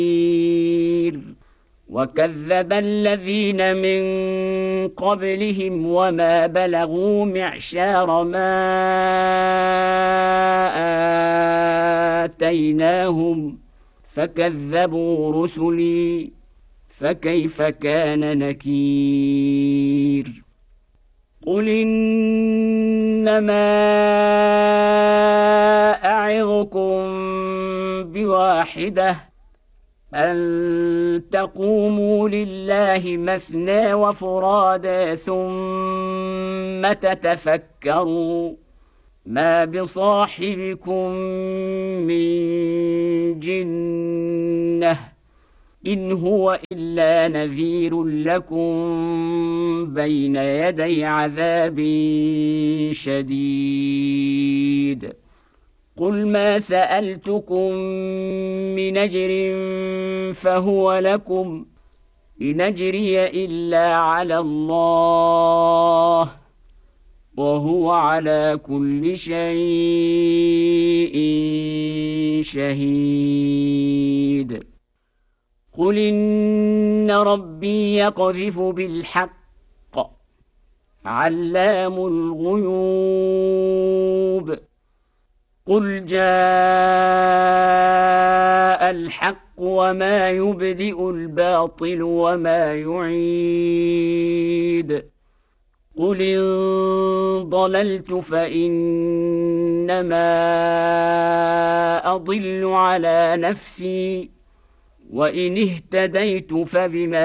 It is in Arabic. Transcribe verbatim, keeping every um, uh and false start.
وكذب الذين من قبلهم وما بلغوا معشار ما آتيناهم فكذبوا رسلي فكيف كان نكير. قل إنما أعظكم بواحدة أن تقوموا لله مثنى وفرادى ثم تتفكروا ما بصاحبكم من جنة إن هو إلا نذير لكم بين يدي عذاب شديد. قل ما سألتكم من أجر فهو لكم إن أجري إلا على الله وهو على كل شيء شهيد. قل إن ربي يقذف بالحق علام الغيوب. قل جاء الحق وما يبدئ الباطل وما يعيد. قل إن ضللت فإنما أضل على نفسي وإن اهتديت فبما